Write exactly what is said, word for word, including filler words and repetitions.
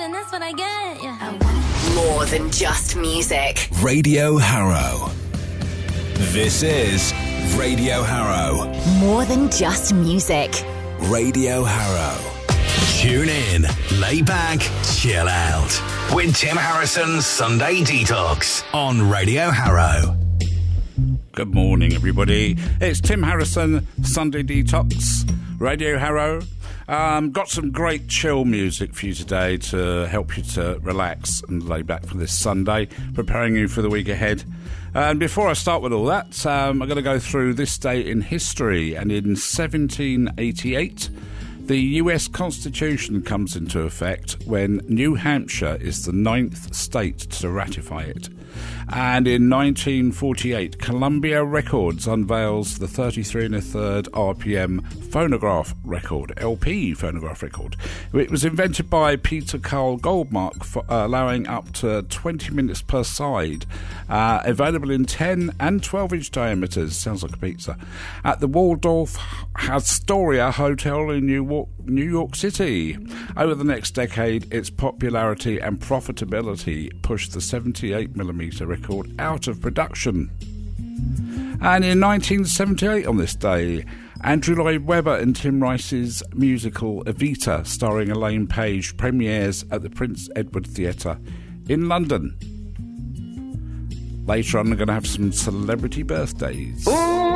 and that's what I get. Yeah. I want more than just music. Radio Harrow. This is Radio Harrow. More than just music. Radio Harrow. Tune in, lay back, chill out with Tim Harrison's Sunday Detox on Radio Harrow. Good morning, everybody. It's Tim Harrison, Sunday Detox, Radio Harrow. Um, got some great chill music for you today to help you to relax and lay back for this Sunday, preparing you for the week ahead. And before I start with all that, um, I'm going to go through this day in history. And in seventeen eighty-eight, the U S Constitution comes into effect when New Hampshire is the ninth state to ratify it. And in nineteen forty-eight, Columbia Records unveils the thirty-three and a third R P M phonograph record, L P phonograph record. It was invented by Peter Carl Goldmark, for, uh, allowing up to twenty minutes per side, uh, available in ten and twelve inch diameters, sounds like a pizza, at the Waldorf Astoria Hotel in New York, New York City. Over the next decade, its popularity and profitability pushed the seventy-eight millimeter record out of production. And in nineteen seventy-eight, on this day, Andrew Lloyd Webber and Tim Rice's musical Evita, starring Elaine Page, premieres at the Prince Edward Theatre in London. Later on, we're going to have some celebrity birthdays. Ooh.